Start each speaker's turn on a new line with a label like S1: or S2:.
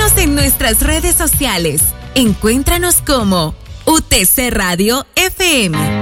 S1: Síguenos en nuestras redes sociales. Encuéntranos como UTC Radio FM.